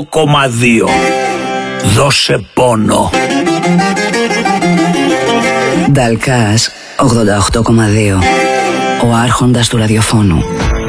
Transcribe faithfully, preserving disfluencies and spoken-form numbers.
κόμμα δύο. Δώσε πόνο. Νταλκάς ογδόντα οκτώ κόμμα δύο. Ο άρχοντας του ραδιοφώνου.